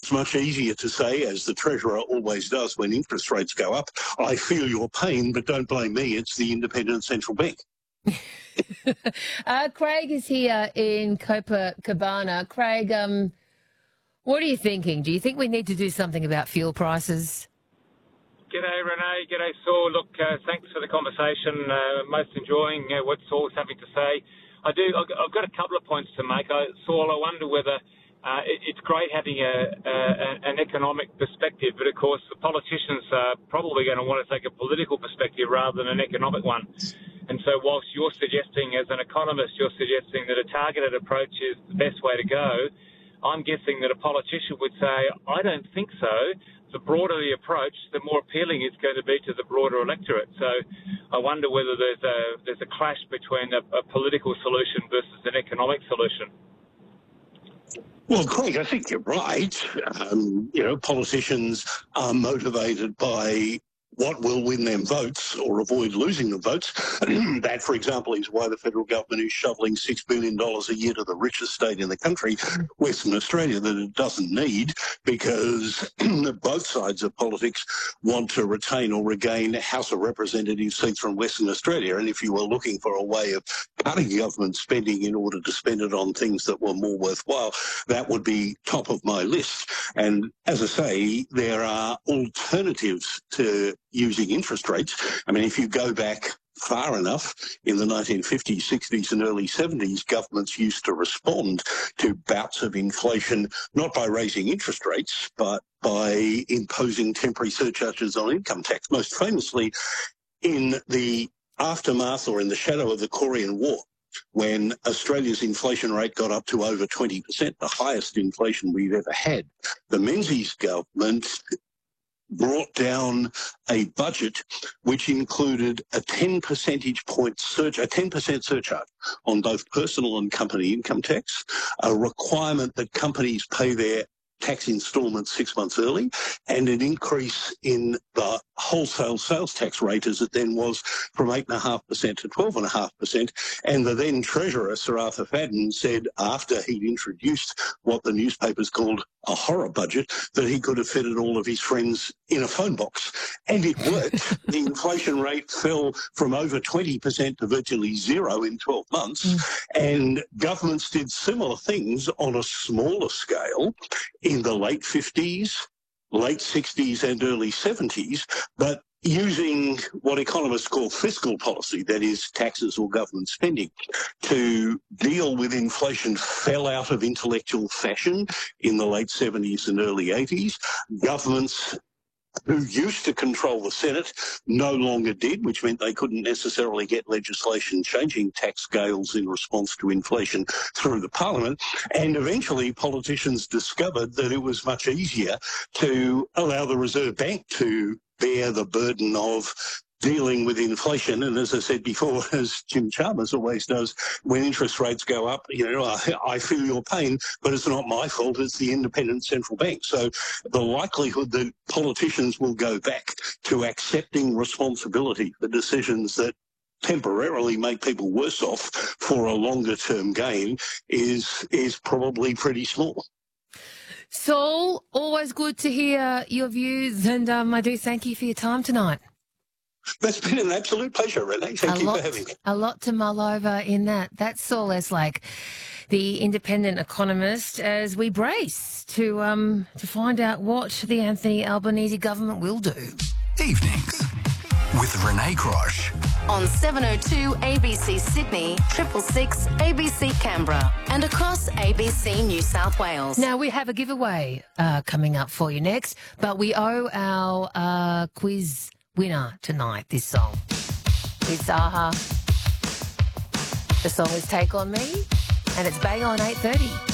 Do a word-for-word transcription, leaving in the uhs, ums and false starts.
It's much easier to say, as the Treasurer always does when interest rates go up, I feel your pain, but don't blame me, it's the independent central bank. uh, Craig is here in Copacabana. Craig, um, what are you thinking? Do you think we need to do something about fuel prices? G'day, Renee. G'day, Saul. Look, uh, thanks for the conversation. Uh, most enjoying uh, what Saul's having to say. I do. I've got a couple of points to make. I, Saul, I wonder whether uh, it, it's great having a, a, an economic perspective, but of course the politicians are probably going to want to take a political perspective rather than an economic one. And so whilst you're suggesting, as an economist, you're suggesting that a targeted approach is the best way to go, I'm guessing that a politician would say, I don't think so. The broader the approach, the more appealing it's going to be to the broader electorate. So I wonder whether there's a there's a clash between a, a political solution versus an economic solution. Well, Craig, I think you're right. Um, you know, politicians are motivated by what will win them votes or avoid losing the votes. That, for example, is why the federal government is shoveling six billion dollars a year to the richest state in the country, Western Australia, that it doesn't need, because both sides of politics want to retain or regain House of Representatives seats from Western Australia. And if you were looking for a way of cutting government spending in order to spend it on things that were more worthwhile, that would be top of my list. And as I say, there are alternatives to using interest rates. I mean, if you go back far enough, in the nineteen fifties, sixties and early seventies, governments used to respond to bouts of inflation not by raising interest rates, but by imposing temporary surcharges on income tax, most famously in the aftermath or in the shadow of the Korean War, when Australia's inflation rate got up to over twenty percent, the highest inflation we've ever had. The Menzies government brought down a budget which included a ten percentage point surge, a ten percent surcharge on both personal and company income tax, a requirement that companies pay their tax instalments six months early, and an increase in the wholesale sales tax rate, as it then was, from eight point five percent to twelve point five percent. And the then Treasurer, Sir Arthur Fadden, said after he'd introduced what the newspapers called a horror budget, that he could have fitted all of his friends in a phone box. And it worked. The inflation rate fell from over twenty percent to virtually zero in twelve months. Mm. And governments did similar things on a smaller scale in the late fifties, late sixties and early seventies, but using what economists call fiscal policy, that is taxes or government spending, to deal with inflation fell out of intellectual fashion in the late seventies and early eighties. Governments who used to control the Senate no longer did, which meant they couldn't necessarily get legislation changing tax scales in response to inflation through the Parliament. And eventually politicians discovered that it was much easier to allow the Reserve Bank to bear the burden of dealing with inflation. And as I said before, as Jim Chalmers always does, when interest rates go up, you know, I, I feel your pain, but it's not my fault, it's the independent central bank. So the likelihood that politicians will go back to accepting responsibility for decisions that temporarily make people worse off for a longer term gain is, is probably pretty small. Saul, always good to hear your views, and um, I do thank you for your time tonight. That's been an absolute pleasure, Renee. Thank a you lot, for having me. A lot to mull over in that. That's Saul Eslake, the independent economist, as we brace to um to find out what the Anthony Albanese government will do. Evenings with Renee Crosh. On seven oh two A B C Sydney, triple six A B C Canberra, and across A B C New South Wales. Now, we have a giveaway uh, coming up for you next, but we owe our uh, quiz winner tonight this song. It's a-ha. The song is Take On Me, and it's bang on eight thirty.